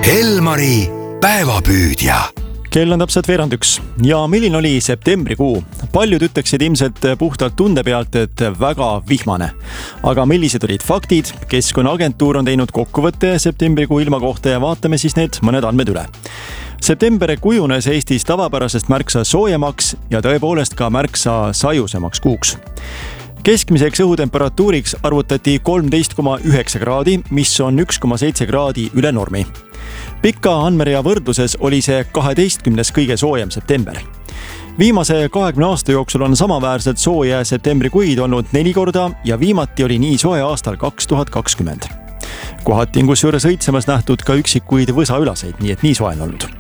Elmari päevapüüdja. Kell on täpselt 1:02 ja milline oli septembrikuu? Paljud ütleksid ilmselt puhtalt tunde pealt, et väga vihmane. Aga millised olid faktid? Keskkonnaagentuur on teinud kokkuvõtte septembrikuu ilma kohta ja vaatame siis need mõned andmed üle. September kujunes Eestis tavapärasest märksa soojemaks ja tõepoolest ka märksa sajusemaks kuuks. Keskmiseks õhutemperatuuriks arvutati 13,9 kraadi, mis on 1,7 kraadi üle normi. Pika andmerea võrdluses oli see 12. kõige soojem september. Viimase 20 aasta jooksul on samaväärselt sooja septembrikuid olnud 4 korda ja viimati oli nii soe aastal 2020. Kohati on kusjuures õitsemas nähtud ka üksikuid võsaülaseid, nii et nii soe on olnud.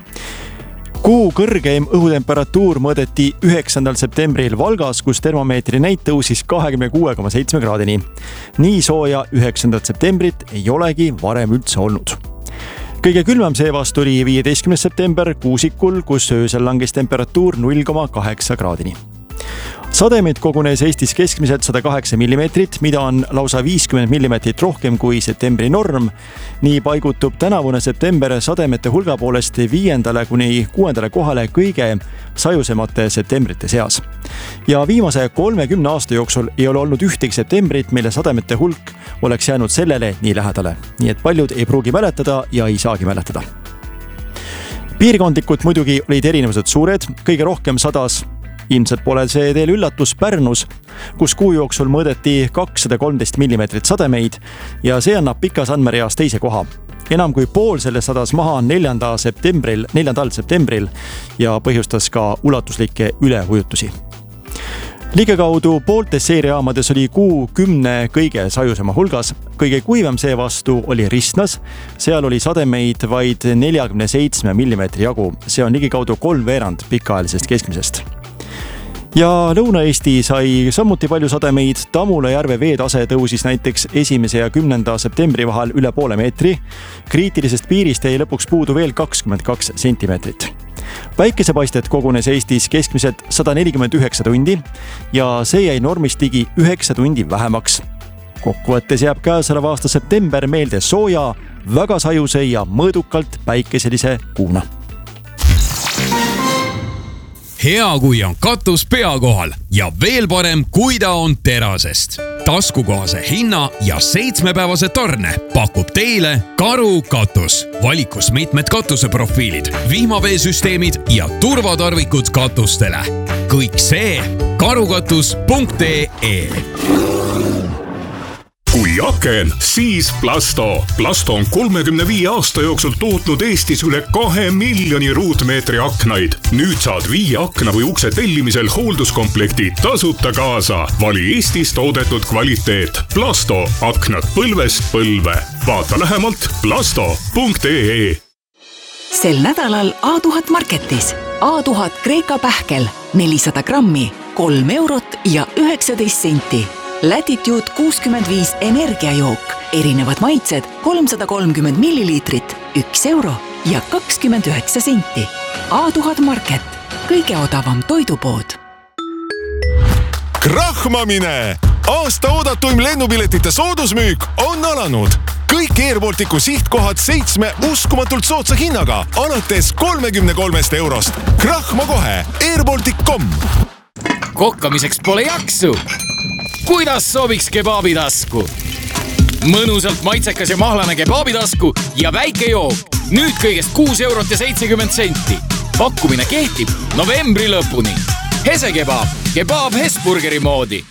Kuu kõrgeim õhutemperatuur mõõdeti 9. septembril Valgas, kus termomeetri näit tõusis 26,7 kraadini. Nii sooja 9. septembrit ei olegi varem üldse olnud. Kõige külmem seevastu oli 15. september Kuusikul, kus öösel langes temperatuur 0,8 kraadini. Sademeid kogunes Eestis keskmiselt 108 mm, mida on lausa 50 mm rohkem kui septembri norm. Nii paigutub tänavune september sademete hulga poolest 5. kuni 6. kohale kõige sajusemate septembrite seas. Ja viimase 30 aasta jooksul ei ole olnud ühtegi septembrit, mille sademete hulk oleks jäänud sellele nii lähedale. Nii et paljud ei pruugi mäletada ja ei saagi mäletada. Piirkondlikult muidugi olid erinevused suured, kõige rohkem sadas. Ilmselt pole see teil üllatus Pärnus, kus kuu jooksul mõõdeti 213 mm sademeid ja see annab pikas andmereas teise koha. Enam kui pool sellest sadas maha 4. septembril ja põhjustas ka ulatuslikke üleujutusi. Ligikaudu pooltes seeriaamades oli kuu 10 kõige sajusema hulgas. Kõige kuivem seevastu oli Ristnas. Seal oli sademeid vaid 47 mm jagu. See on ligikaudu 3/4 pikaajalisest keskmisest. Ja Lõuna-Eesti sai samuti palju sademeid. Tamula järve veetase tõusis näiteks 1. ja 10. septembri vahel üle poole meetri. Kriitilisest piirist jäi lõpuks puudu veel 22 sentimeetrit. Päikesepaistet kogunes Eestis keskmiselt 149 tundi ja see jäi normist ligi 9 tundi vähemaks. Kokkuvõttes jääb käesoleva aasta september meelde sooja, väga sajuse ja mõõdukalt päikeselise kuuna. Hea, kui on katus pea kohal ja veel parem, kui ta on terasest. Taskukohase hinna ja 7-päevase tarne pakub teile Karu katus. Valikus mitmed katuseprofiilid, vihmaveesüsteemid ja turvatarvikud katustele. Kõik see karukatus.ee. Kui aken, siis Plasto. Plasto on 35 aasta jooksul tootnud Eestis üle 2 miljoni ruutmeetri aknaid. Nüüd saad 5 akna või ukse tellimisel hoolduskomplekti tasuta kaasa. Vali Eestis toodetud kvaliteet. Plasto. Aknad põlvest põlve. Vaata lähemalt plasto.ee. Sel nädalal A1000 Marketis. A1000 Kreeka pähkel 400 grammi, 3 eurot ja 19 senti. Latitude 65 energiajook, erinevad maitsed 330 milliliitrit, 1 euro ja 29 senti. A1000 Market, kõige odavam toidupood. Krahmamine! Aasta oodatuim lennupiletite soodusmüük on alanud. Kõik Airbalticu sihtkohad 7 uskumatult soodsa hinnaga, alates 33 eurost. Krahma kohe, airbaltic.com. Kokkamiseks pole jaksu. Kuidas sobiks kebaabitasku? Mõnusalt maitsekas ja mahlane kebaabitasku ja väike jook. Nüüd kõigest 6 eurot ja 70 senti. Pakkumine kehtib novembri lõpuni. Hese kebaab, kebaab Hesburgeri moodi.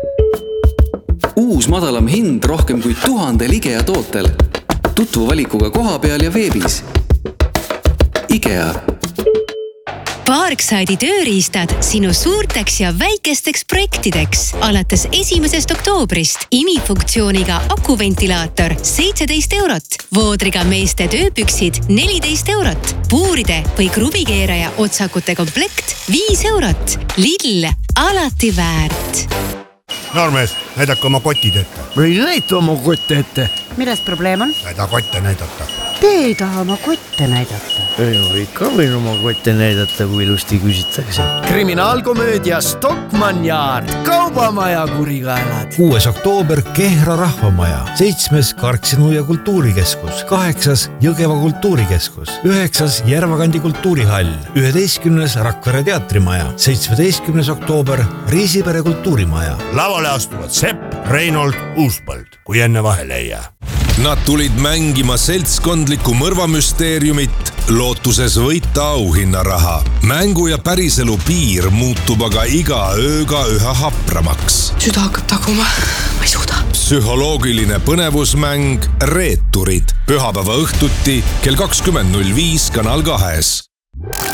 Uus madalam hind rohkem kui 1000 IKEA tootel. Tutvu valikuga koha peal ja veebis. IKEA. Parkside'i tööriistad sinu suurteks ja väikesteks projektideks. Alates 1. oktoobrist imifunktsiooniga akuventilaator 17 eurot, voodriga meeste tööpüksid 14 eurot, puuride või kruvikeeraja otsakute komplekt 5 eurot. Lidl, alati väärt. Noormees, näidake oma kotid ette. Või näita oma kotte ette. Milles probleem on? Näida kotte näidata. Te ei taha oma kotte näidata. Ei, ikka võin oma kotte näidata, kui ilusti küsitakse. Kriminaalkomöödia Stockmann Yard, kaubamaja kurikaelad. 6. oktoober Kehra rahvamaja, 7. Karksinu ja kultuurikeskus, 8. Jõgeva kultuurikeskus, 9. Järvakandi kultuurihall, 11. Rakvere teatrimaja, 17. oktoober Riisipere kultuurimaja. Lavale astuvad Sepp, Reinhold, Uuspõld, kui enne vahele ei jää. Nad tulid mängima seltskondlikku mõrvamüsteeriumit, lootuses võita auhinnaraha. Mängu ja päriselu piir muutub aga iga ööga üha hapramaks. Süda hakkab taguma, ma ei suuda. Psühholoogiline põnevusmäng Reeturid. Pühapäeva õhtuti kell 20.05 Kanal 2.